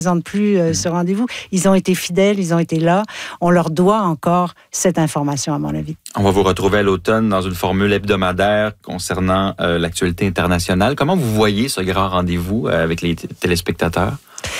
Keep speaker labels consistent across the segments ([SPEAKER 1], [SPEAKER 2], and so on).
[SPEAKER 1] présentent plus ce rendez-vous. Ils ont été fidèles, ils ont été là. On leur doit encore cette information, à mon avis.
[SPEAKER 2] On va vous retrouver à l'automne dans une formule hebdomadaire concernant l'actualité internationale. Comment vous voyez ce grand rendez-vous avec les téléspectateurs?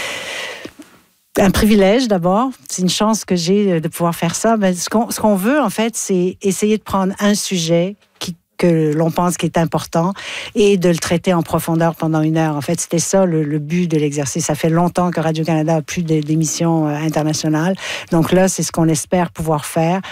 [SPEAKER 1] Un privilège d'abord. C'est une chance que j'ai de pouvoir faire ça. Mais ce qu'on veut, en fait, c'est essayer de prendre un sujet que l'on pense qui est important et de le traiter en profondeur pendant 1 heure. En fait, c'était ça le but de l'exercice. Ça fait longtemps que Radio-Canada a plus d'émissions internationales. Donc là, c'est ce qu'on espère pouvoir faire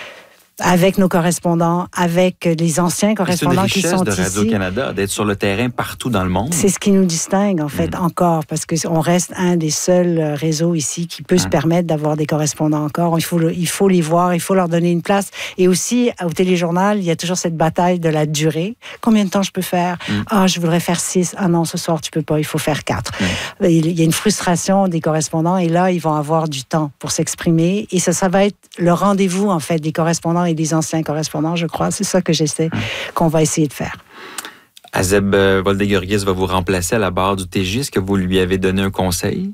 [SPEAKER 1] avec nos correspondants, avec les anciens correspondants qui sont ici.
[SPEAKER 2] C'est une richesse de Radio-Canada d'être sur le terrain partout dans le monde.
[SPEAKER 1] C'est ce qui nous distingue, en fait, encore, parce qu'on reste un des seuls réseaux ici qui peut se permettre d'avoir des correspondants encore. Il faut les voir, il faut leur donner une place. Et aussi, au téléjournal, il y a toujours cette bataille de la durée. Combien de temps je peux faire? Ah, je voudrais faire 6. Ah non, ce soir, tu peux pas, il faut faire 4. Il y a une frustration des correspondants, et là, ils vont avoir du temps pour s'exprimer. Et ça va être le rendez-vous, en fait, des correspondants et des anciens correspondants, je crois. C'est ça que j'essaie, qu'on va essayer de faire.
[SPEAKER 2] Azeb Voldegurgis va vous remplacer à la barre du TJ. Est-ce que vous lui avez donné un conseil?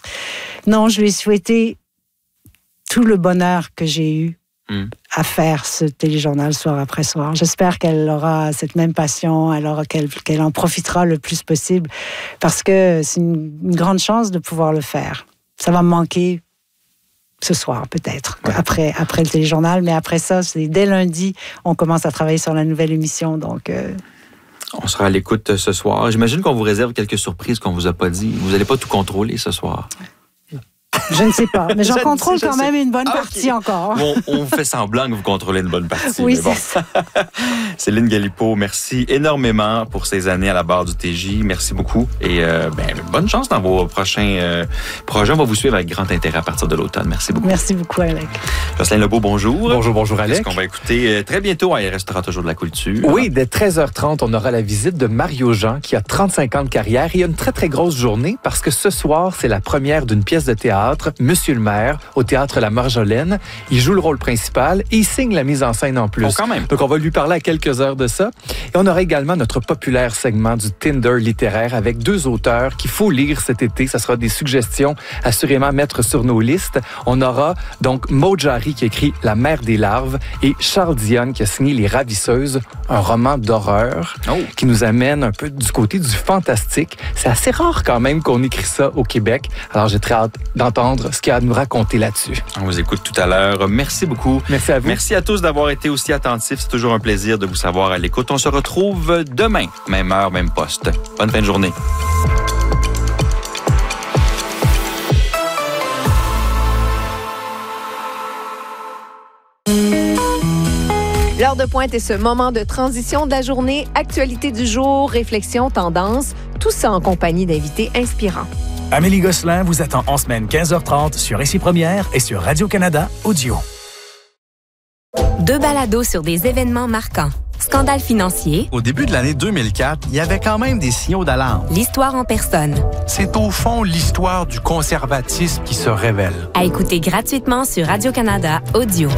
[SPEAKER 1] Non, je lui ai souhaité tout le bonheur que j'ai eu à faire ce téléjournal soir après soir. J'espère qu'elle aura cette même passion, qu'elle en profitera le plus possible, parce que c'est une grande chance de pouvoir le faire. Ça va me manquer ce soir, peut-être, après le téléjournal. Mais après ça, c'est dès lundi, on commence à travailler sur la nouvelle émission. Donc,
[SPEAKER 2] on sera à l'écoute ce soir. J'imagine qu'on vous réserve quelques surprises qu'on vous a pas dit. Vous n'allez pas tout contrôler ce soir.
[SPEAKER 1] Je ne sais pas, mais j'en contrôle quand même une bonne partie encore.
[SPEAKER 2] On fait semblant que vous contrôlez une bonne partie.
[SPEAKER 1] Oui,
[SPEAKER 2] mais bon.
[SPEAKER 1] c'est ça.
[SPEAKER 2] Céline Galipeau, merci énormément pour ces années à la barre du TJ. Merci beaucoup. Et bonne chance dans vos prochains projets. On va vous suivre avec grand intérêt à partir de l'automne. Merci beaucoup.
[SPEAKER 1] Merci beaucoup, Alec.
[SPEAKER 2] Jocelyn Lebeau, bonjour.
[SPEAKER 3] Bonjour, Alec.
[SPEAKER 2] Qu'est-ce qu'on va écouter très bientôt à Il restera toujours de la culture?
[SPEAKER 3] Oui, dès 13h30, on aura la visite de Mario Jean, qui a 35 ans de carrière. Et il y a une très, très grosse journée parce que ce soir, c'est la première d'une pièce de théâtre, Monsieur le maire, au théâtre La Marjolaine. Il joue le rôle principal et il signe la mise en scène en plus.
[SPEAKER 2] Oh, quand même.
[SPEAKER 3] Donc, on va lui parler à quelques heures de ça. Et on aura également notre populaire segment du Tinder littéraire avec 2 auteurs qu'il faut lire cet été. Ça sera des suggestions assurément à mettre sur nos listes. On aura donc Maud Jarry qui écrit La mère des larves et Charles Dionne qui a signé Les Ravisseuses, un roman d'horreur qui nous amène un peu du côté du fantastique. C'est assez rare quand même qu'on écrit ça au Québec. Alors, j'ai très hâte d'entendre ce qu'il y a à nous raconter là-dessus.
[SPEAKER 2] On vous écoute tout à l'heure. Merci beaucoup.
[SPEAKER 3] Merci à vous.
[SPEAKER 2] Merci à tous d'avoir été aussi attentifs. C'est toujours un plaisir de vous savoir à l'écoute. On se retrouve demain, même heure, même poste. Bonne fin de journée.
[SPEAKER 4] L'heure de pointe est ce moment de transition de la journée, actualité du jour, réflexion, tendance, tout ça en compagnie d'invités inspirants.
[SPEAKER 5] Amélie Gosselin vous attend en semaine 15h30 sur Ici Première et sur Radio-Canada Audio.
[SPEAKER 6] 2 balados sur des événements marquants. Scandale financier.
[SPEAKER 7] Au début de l'année 2004, il y avait quand même des signaux d'alarme.
[SPEAKER 6] L'histoire en personne.
[SPEAKER 7] C'est au fond l'histoire du conservatisme qui se révèle.
[SPEAKER 6] À écouter gratuitement sur Radio-Canada Audio.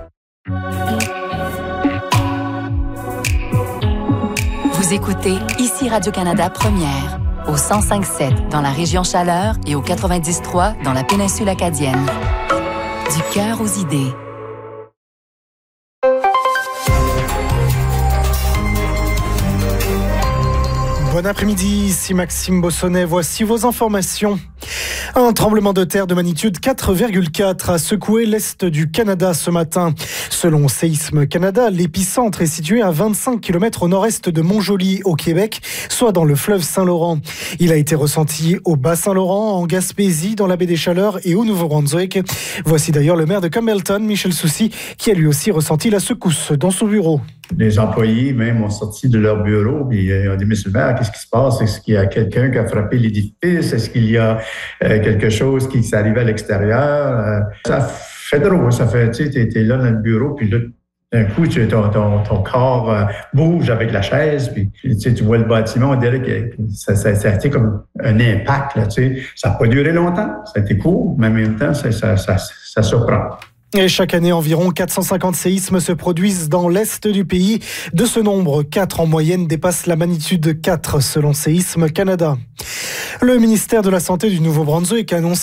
[SPEAKER 8] Vous écoutez Ici Radio-Canada Première, au 105.7 dans la région Chaleur et au 90.3 dans la péninsule acadienne. Du cœur aux idées.
[SPEAKER 9] Bon après-midi, ici Maxime Bossonnet. Voici vos informations. Un tremblement de terre de magnitude 4,4 a secoué l'est du Canada ce matin. Selon Séisme Canada, l'épicentre est situé à 25 km au nord-est de Montjoly, au Québec, soit dans le fleuve Saint-Laurent. Il a été ressenti au Bas-Saint-Laurent, en Gaspésie, dans la baie des Chaleurs et au Nouveau-Brunswick. Voici d'ailleurs le maire de Campbellton, Michel Soucy, qui a lui aussi ressenti la secousse dans son bureau.
[SPEAKER 10] Les employés même ont sorti de leur bureau et ont dit « Monsieur le maire, qu'est-ce qui se passe? Est-ce qu'il y a quelqu'un qui a frappé l'édifice? Est-ce qu'il y a quelque chose qui s'est arrivé à l'extérieur? » Ça fait drôle, ça fait, tu sais, t'es là dans le bureau, puis là, d'un coup, ton corps bouge avec la chaise, puis tu vois le bâtiment, on dirait que ça a été comme un impact, là, tu sais. Ça n'a pas duré longtemps, ça a été court, mais en même temps, ça surprend.
[SPEAKER 9] Et chaque année, environ 450 séismes se produisent dans l'est du pays. De ce nombre, 4 en moyenne dépassent la magnitude 4 selon Séisme Canada. Le ministère de la Santé du Nouveau-Brunswick annonce